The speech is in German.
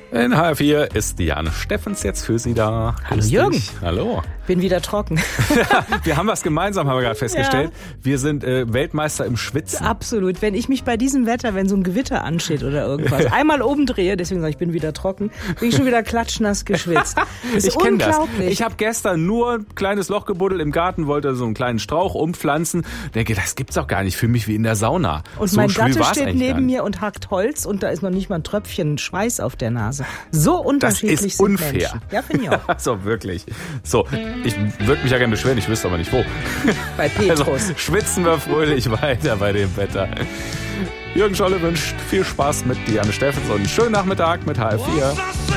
In HR4 ist Diane Steffens jetzt für Sie da. Hallo Jürgen. Hallo. Bin wieder trocken. Wir haben was gemeinsam, haben wir gerade festgestellt. Ja. Wir sind Weltmeister im Schwitzen. Absolut. Wenn ich mich bei diesem Wetter, wenn so ein Gewitter ansteht oder irgendwas, einmal oben drehe, deswegen sage ich, bin wieder trocken, bin ich schon wieder klatschnass geschwitzt. Das ist unglaublich. Das. Ich habe gestern nur ein kleines Loch gebuddelt im Garten, wollte so einen kleinen Strauch umpflanzen. Denke, das gibt's doch gar nicht. Für mich wie in der Sauna. Und so mein Gatte steht neben mir und hackt Holz und da ist noch nicht mal ein Tröpfchen Schweiß auf der Nase. So unterschiedlich das ist sind unfair. Menschen. Ja, finde ich auch. Also wirklich. So, ich würde mich ja gerne beschweren, ich wüsste aber nicht wo. Bei Petrus. Also, schwitzen wir fröhlich weiter bei dem Wetter. Jürgen Scholle wünscht viel Spaß mit Diane Steffens und einen schönen Nachmittag mit HR4.